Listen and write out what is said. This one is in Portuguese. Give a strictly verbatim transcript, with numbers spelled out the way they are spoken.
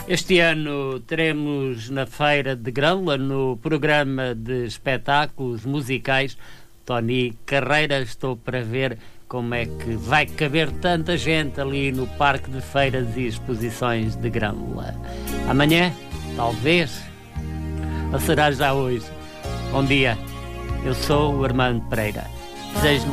Este ano teremos na Feira de Grândola, no programa de espetáculos musicais, Tony Carreira. Estou para ver como é que vai caber tanta gente ali no Parque de Feiras e Exposições de Grândola. Amanhã, talvez, ou será já hoje? Bom dia, eu sou o Armando Pereira. Desejo